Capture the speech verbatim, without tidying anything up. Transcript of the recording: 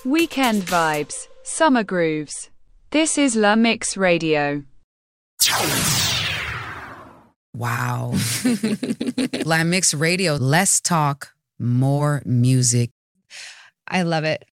Weekend vibes, summer grooves. This is La Mix Radio. Wow. La Mix Radio. Less talk, more music. I love it.